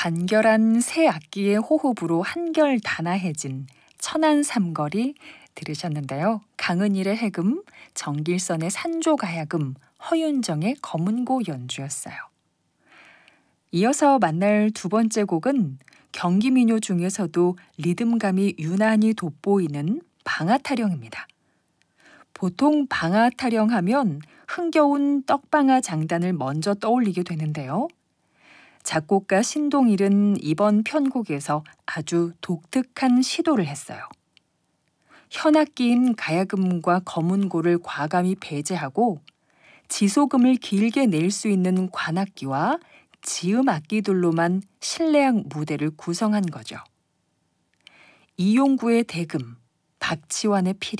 간결한 새 악기의 호흡으로 한결 단아해진 천안 삼거리 들으셨는데요. 강은일의 해금, 정길선의 산조가야금, 허윤정의 검은고 연주였어요. 이어서 만날 두 번째 곡은 경기민요 중에서도 리듬감이 유난히 돋보이는 방아타령입니다. 보통 방아타령 하면 흥겨운 떡방아 장단을 먼저 떠올리게 되는데요. 작곡가 신동일은 이번 편곡에서 아주 독특한 시도를 했어요. 현악기인 가야금과 검은고를 과감히 배제하고 지소금을 길게 낼 수 있는 관악기와 지음 악기들로만 실내악 무대를 구성한 거죠. 이용구의 대금, 박치환의 피리,